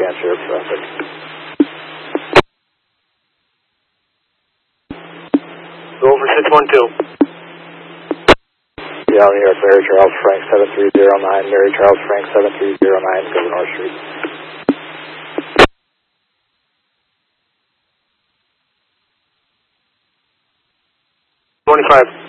chance here of traffic. Go over 612. Yeah, New York, Mary Charles Frank 7309, Mary Charles Frank 7309, Governor Street. 25.